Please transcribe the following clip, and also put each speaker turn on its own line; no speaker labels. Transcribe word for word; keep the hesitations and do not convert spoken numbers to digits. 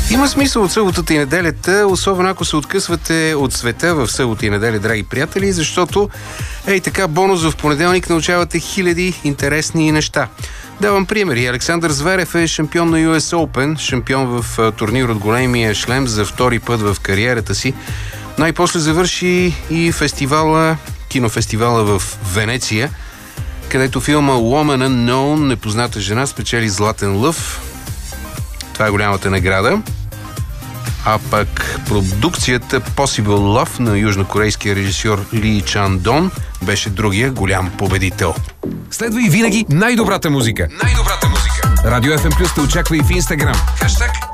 Има смисъл от съботата и неделята, особено ако се откъсвате от света в събота и неделя, драги приятели, защото ей така бонус в понеделник научавате хиляди интересни неща. Давам примери. Александър Зверев е шампион на Ю Ес Open, шампион в турнир от големия шлем за втори път в кариерата си. Най-после завърши и фестивала, кинофестивала в Венеция, където филма Woman Unknown, непозната жена, спечели Златен лъв. Това е голямата награда. А пък продукцията Possible Love на южнокорейския режисьор Ли Чан Дон беше другия голям победител.
Следва и винаги най-добрата музика. Най-добрата музика. Радио Еф Ем Плюс те очаква и в Инстаграм. Хаштаг